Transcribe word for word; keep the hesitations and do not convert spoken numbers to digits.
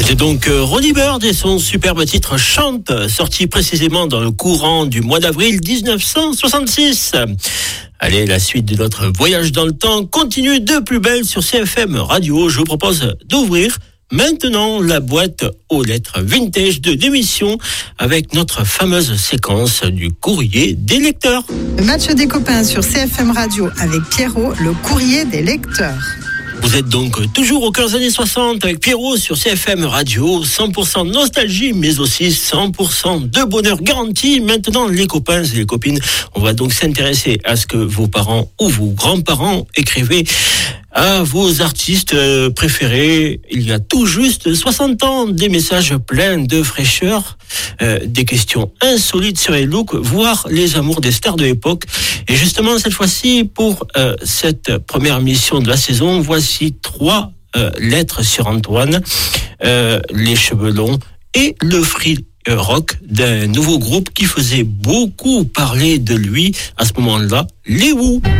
C'était donc Ronnie Bird et son superbe titre Chante, sorti précisément dans le courant du mois d'avril dix-neuf cent soixante-six. Allez, la suite de notre voyage dans le temps continue de plus belle sur C F M Radio. Je vous propose d'ouvrir maintenant la boîte aux lettres vintage de l'émission avec notre fameuse séquence du courrier des lecteurs. Le match des copains sur C F M Radio avec Pierrot, le courrier des lecteurs. Vous êtes donc toujours au cœur des années soixante avec Pierrot sur C F M Radio, cent pour cent nostalgie, mais aussi cent pour cent de bonheur garanti. Maintenant, les copains et les copines, on va donc s'intéresser à ce que vos parents ou vos grands-parents écrivaient à vos artistes préférés. Il y a tout juste soixante ans, des messages pleins de fraîcheur, euh, des questions insolites sur les looks, voire les amours des stars de l'époque. Et justement, cette fois-ci, pour euh, cette première mission de la saison, voici trois euh, lettres sur Antoine, euh, les cheveux longs et le free rock d'un nouveau groupe qui faisait beaucoup parler de lui à ce moment-là, les Who.